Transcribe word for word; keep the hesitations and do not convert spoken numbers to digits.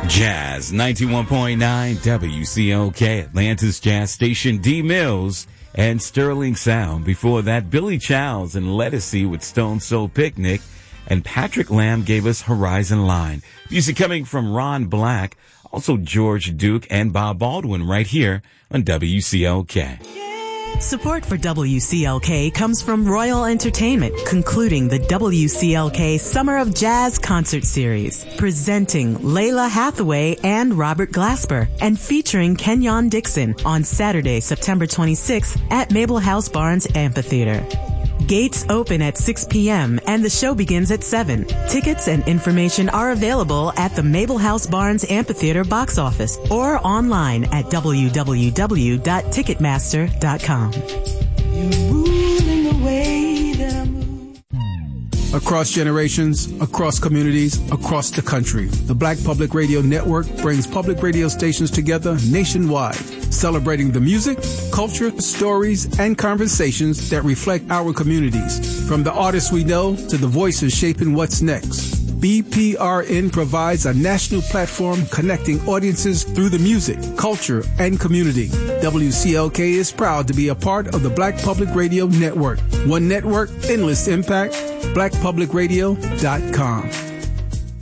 Jazz ninety-one point nine W C O K, Atlanta's Jazz Station, D Mills and Sterling Sound. Before that, Billy Childs and Lettucey with Stone Soul Picnic, and Patrick Lamb gave us Horizon Line. Music coming from Ron Black, also George Duke and Bob Baldwin right here on W C O K. Support for W C L K comes from Royal Entertainment, concluding the W C L K Summer of Jazz Concert Series, presenting Layla Hathaway and Robert Glasper, and featuring Kenyon Dixon on Saturday, September twenty-sixth at Mabel House Barnes Amphitheater. Gates open at six p.m. and the show begins at seven. Tickets and information are available at the Mabel House Barnes Amphitheater box office or online at w w w dot ticketmaster dot com. Across generations, across communities, across the country, the Black Public Radio Network brings public radio stations together nationwide, celebrating the music, culture, stories, and conversations that reflect our communities. From the artists we know to the voices shaping what's next, B P R N provides a national platform connecting audiences through the music, culture, and community. W C L K is proud to be a part of the Black Public Radio Network. One network, endless impact, black public radio dot com.